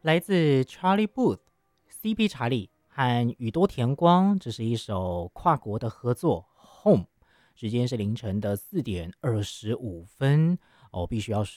来自 Charlie Booth、CP 查理和宇多田光，这是一首跨国的合作《Home》，时间是凌晨的4:25哦，必须要